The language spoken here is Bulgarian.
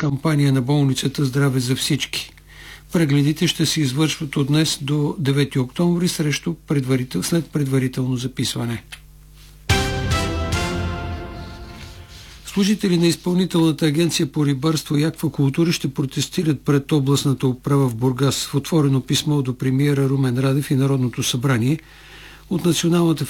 кампания на болницата "Здраве за всички". Прегледите ще се извършват от днес до 9 октомври след предварително записване. Служители на Изпълнителната агенция по рибарство и аквакултури ще протестират пред областната управа в Бургас в отворено писмо до премиера Румен Радев и Народното събрание от Националната